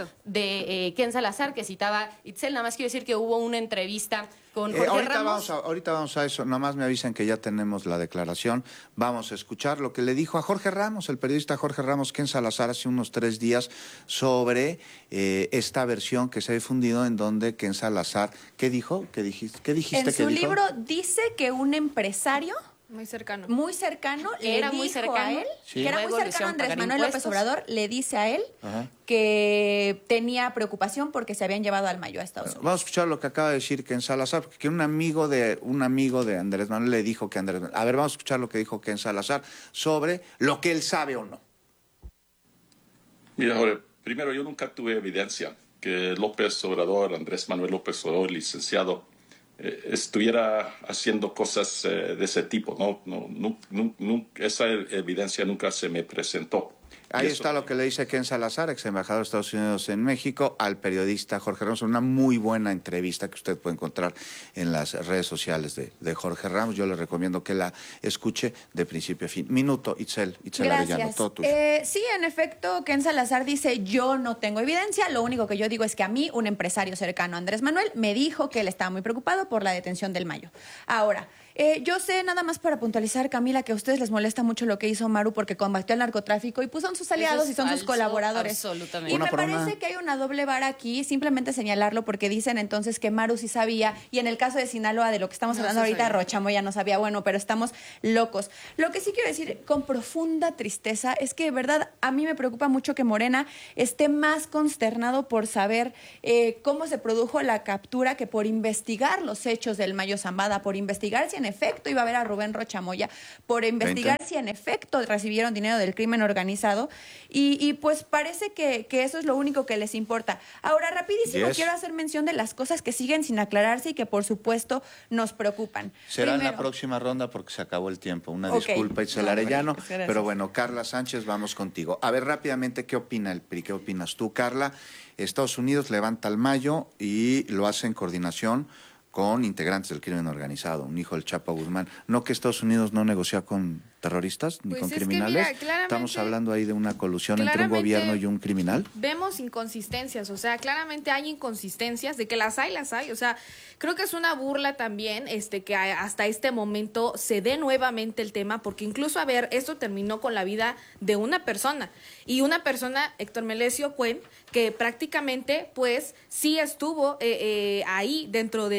de Ken Salazar, que citaba Itzel, nada más quiero decir que hubo una entrevista con Jorge Ramos. Ahorita vamos a eso, nada más me avisan que ya tenemos la declaración. Vamos a escuchar lo que le dijo a Jorge Ramos, el periodista Jorge Ramos, Ken Salazar, hace unos 3 días, sobre esta versión que se ha difundido en donde Ken Salazar, ¿qué dijo? ¿Qué dijiste que dijo? En su libro dice que un empresario muy cercano era muy cercano a él, que era muy cercano a Andrés Manuel López Obrador, le dice a él que tenía preocupación porque se habían llevado al Mayo a Estados Unidos. Vamos a escuchar lo que acaba de decir Ken Salazar, que un amigo de Andrés Manuel le dijo que Andrés Manuel. A ver, vamos a escuchar lo que dijo Ken Salazar sobre lo que él sabe o no. Mira, Jorge, primero, yo nunca tuve evidencia que Andrés Manuel López Obrador, licenciado, estuviera haciendo cosas de ese tipo. Esa evidencia nunca se me presentó. Ahí está lo que le dice Ken Salazar, ex embajador de Estados Unidos en México, al periodista Jorge Ramos. Una muy buena entrevista que usted puede encontrar en las redes sociales de Jorge Ramos. Yo le recomiendo que la escuche de principio a fin. Minuto, Itzel Arellano, todo tuyo. Sí, en efecto, Ken Salazar dice, yo no tengo evidencia, lo único que yo digo es que a mí un empresario cercano a Andrés Manuel me dijo que él estaba muy preocupado por la detención del Mayo. Ahora, yo sé, nada más para puntualizar, Camila, que a ustedes les molesta mucho lo que hizo Maru porque combatió el narcotráfico y pues son sus aliados y son sus colaboradores. Absolutamente. Y me parece que hay una doble vara aquí, simplemente señalarlo porque dicen entonces que Maru sí sabía, y en el caso de Sinaloa, de lo que estamos hablando ahorita, Rocha Moya no sabía, bueno, pero estamos locos. Lo que sí quiero decir con profunda tristeza es que de verdad a mí me preocupa mucho que Morena esté más consternado por saber cómo se produjo la captura que por investigar los hechos del Mayo Zambada, por investigar si en efecto iba a ver a Rubén Rocha Moya, por investigar si en efecto recibieron dinero del crimen organizado, y pues parece que eso es lo único que les importa. Ahora, rapidísimo, quiero hacer mención de las cosas que siguen sin aclararse y que por supuesto nos preocupan. Será en la próxima ronda porque se acabó el tiempo. Una disculpa, Itzel Arellano, pero bueno, Carla Sánchez, vamos contigo. A ver, rápidamente, ¿qué opina el PRI? ¿Qué opinas tú, Carla? Estados Unidos levanta al Mayo y lo hace en coordinación con integrantes del crimen organizado, un hijo del Chapo Guzmán. No que Estados Unidos no negocia con terroristas ni con criminales. Mira, estamos hablando ahí de una colusión entre un gobierno y un criminal. Vemos inconsistencias, o sea, claramente hay inconsistencias, de que las hay, o sea, creo que es una burla también que hasta este momento se dé nuevamente el tema, porque incluso, a ver, esto terminó con la vida de una persona, y una persona, Héctor Melesio Cuen, que prácticamente, pues, sí estuvo ahí dentro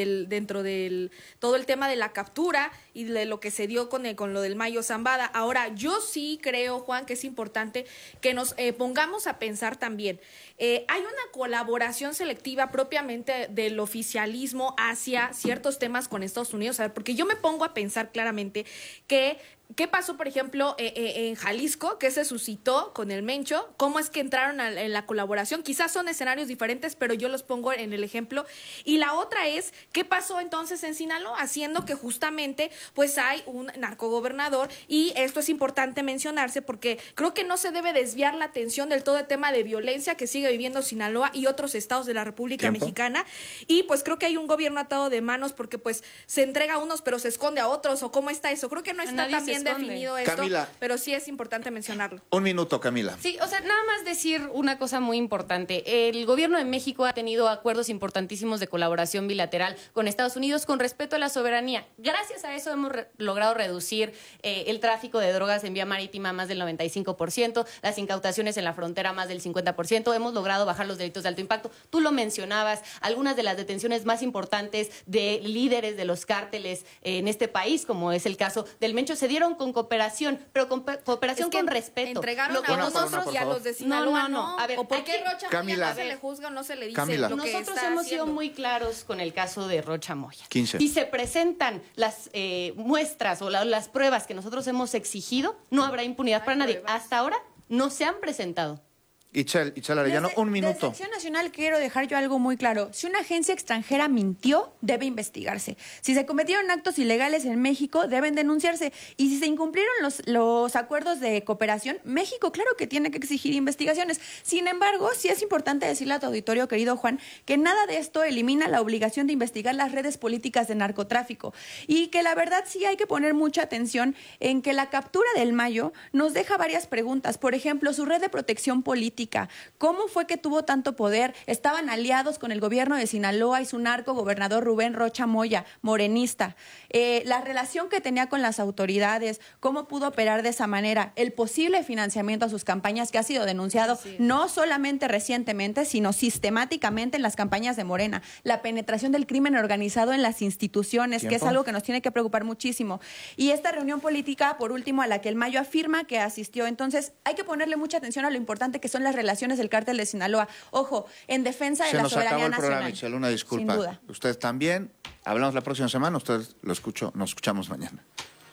del todo el tema de la captura y de lo que se dio con lo del Mayo Zambada. Ahora, yo sí creo, Juan, que es importante que nos pongamos a pensar también. Hay una colaboración selectiva propiamente del oficialismo hacia ciertos temas con Estados Unidos, porque yo me pongo a pensar claramente que ¿qué pasó, por ejemplo, en Jalisco? ¿Qué se suscitó con el Mencho? ¿Cómo es que entraron en la colaboración? Quizás son escenarios diferentes, pero yo los pongo en el ejemplo. Y la otra es, ¿qué pasó entonces en Sinaloa? Haciendo que justamente pues hay un narcogobernador, y esto es importante mencionarse porque creo que no se debe desviar la atención del todo el tema de violencia que sigue viviendo Sinaloa y otros estados de la República Mexicana. Y pues creo que hay un gobierno atado de manos porque pues se entrega a unos pero se esconde a otros, o cómo está eso. Creo que no está tan bien definido esto, Camila, pero sí es importante mencionarlo. Un minuto, Camila. Sí, o sea, nada más decir una cosa muy importante. El gobierno de México ha tenido acuerdos importantísimos de colaboración bilateral con Estados Unidos con respeto a la soberanía. Gracias a eso hemos logrado reducir el tráfico de drogas en vía marítima más del 95%, las incautaciones en la frontera más del 50%, hemos logrado bajar los delitos de alto impacto. Tú lo mencionabas, algunas de las detenciones más importantes de líderes de los cárteles en este país, como es el caso del Mencho, se dieron con cooperación, pero con cooperación con respeto. Entregaron a nosotros y a los de Sinaloa, ¿no? A ver, ¿o por qué Rocha Moya no se le juzga o no se le dice lo que nosotros hemos sido muy claros con el caso de Rocha Moya. 15. Si se presentan las muestras o las pruebas que nosotros hemos exigido, no habrá impunidad para nadie. Hasta ahora no se han presentado. Itzel Arellano, un minuto. Desde Acción Nacional quiero dejar yo algo muy claro. Si una agencia extranjera mintió, debe investigarse. Si se cometieron actos ilegales en México, deben denunciarse. Y si se incumplieron los acuerdos de cooperación, México claro que tiene que exigir investigaciones. Sin embargo, sí es importante decirle a tu auditorio, querido Juan, que nada de esto elimina la obligación de investigar las redes políticas de narcotráfico. Y que la verdad sí hay que poner mucha atención en que la captura del Mayo nos deja varias preguntas. Por ejemplo, su red de protección política. ¿Cómo fue que tuvo tanto poder? Estaban aliados con el gobierno de Sinaloa y su narco gobernador Rubén Rocha Moya, morenista. La relación que tenía con las autoridades, cómo pudo operar de esa manera, el posible financiamiento a sus campañas que ha sido denunciado no solamente recientemente, sino sistemáticamente en las campañas de Morena. La penetración del crimen organizado en las instituciones, que es algo que nos tiene que preocupar muchísimo. Y esta reunión política, por último, a la que el Mayo afirma que asistió. Entonces, hay que ponerle mucha atención a lo importante que son las relaciones del cártel de Sinaloa. Ojo, en defensa de la soberanía nacional. Se nos acabó el programa, Itzel, una disculpa. Sin duda. Usted también. Hablamos la próxima semana, usted nos escuchamos mañana.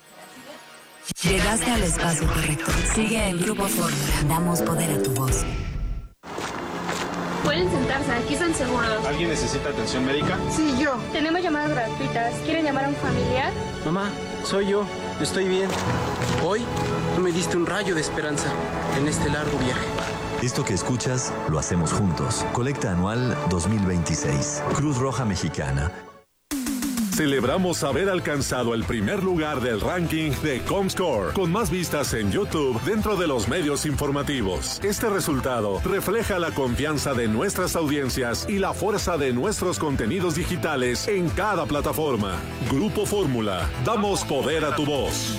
Llegaste al espacio correcto. Sigue el Grupo Fórmula. Damos poder a tu voz. Pueden sentarse, aquí están seguros. ¿Alguien necesita atención médica? Sí, yo. Tenemos llamadas gratuitas. ¿Quieren llamar a un familiar? Mamá, soy yo. Estoy bien. Hoy Me diste un rayo de esperanza en este largo viaje. Esto que escuchas lo hacemos juntos. Colecta anual 2026. Cruz Roja Mexicana. Celebramos haber alcanzado el primer lugar del ranking de Comscore, con más vistas en YouTube dentro de los medios informativos. Este resultado refleja la confianza de nuestras audiencias y la fuerza de nuestros contenidos digitales en cada plataforma. Grupo Fórmula, damos poder a tu voz.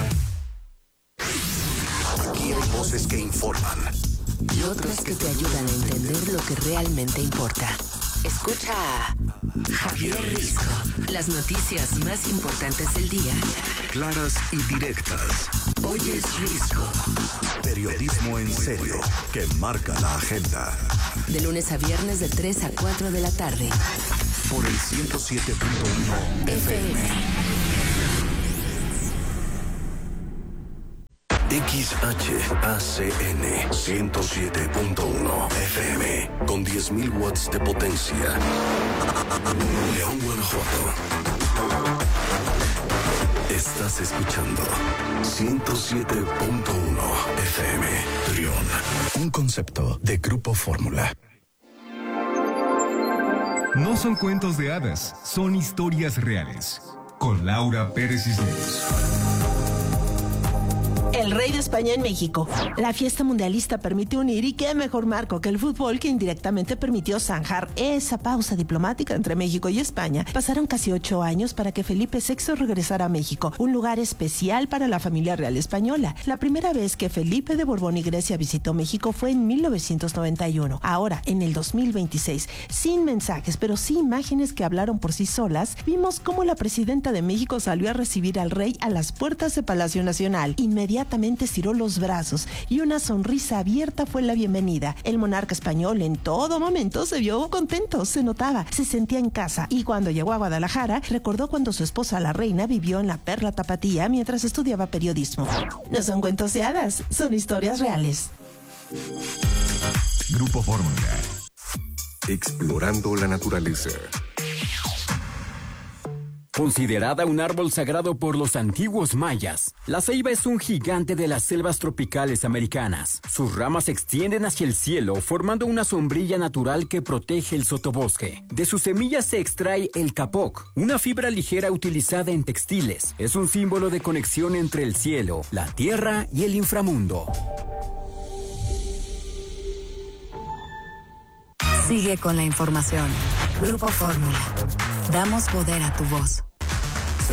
Aquí hay voces que informan y otras que te ayudan a entender lo que realmente importa. Escucha a Javier Risco. Las noticias más importantes del día. Claras y directas. Hoy es Risco. Periodismo en serio que marca la agenda. De lunes a viernes de 3 a 4 de la tarde. Por el 107.1 FM. XHACN 107.1 FM con 10.000 watts de potencia. León, Guanajuato. Estás escuchando 107.1 FM. Trión, un concepto de Grupo Fórmula. No son cuentos de hadas, son historias reales. Con Laura Pérez Cisneros. El rey de España en México. La fiesta mundialista permitió unir, y qué mejor marco que el fútbol, que indirectamente permitió zanjar esa pausa diplomática entre México y España. Pasaron casi 8 años para que Felipe VI regresara a México, un lugar especial para la familia real española. La primera vez que Felipe de Borbón y Grecia visitó México fue en 1991. Ahora, en el 2026, sin mensajes, pero sí imágenes que hablaron por sí solas, vimos cómo la presidenta de México salió a recibir al rey a las puertas de Palacio Nacional. Inmediatamente estiró los brazos y una sonrisa abierta fue la bienvenida. El monarca español en todo momento se vio contento, se notaba, se sentía en casa, y cuando llegó a Guadalajara recordó cuando su esposa la reina vivió en la Perla Tapatía mientras estudiaba periodismo. No son cuentos de hadas, son historias reales. Grupo Fórmula. Explorando la naturaleza. Considerada un árbol sagrado por los antiguos mayas, la ceiba es un gigante de las selvas tropicales americanas. Sus ramas se extienden hacia el cielo, formando una sombrilla natural que protege el sotobosque. De sus semillas se extrae el capoc, una fibra ligera utilizada en textiles. Es un símbolo de conexión entre el cielo, la tierra y el inframundo. Sigue con la información. Grupo Fórmula. Damos poder a tu voz.